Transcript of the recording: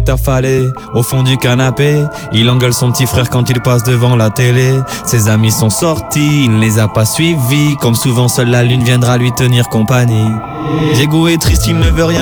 affalé au fond du canapé, il engueule son petit frère quand il passe devant la télé. Ses amis sont sortis, il ne les a pas suivis. Comme souvent, seule la lune viendra lui tenir compagnie. Diego est triste, il ne veut rien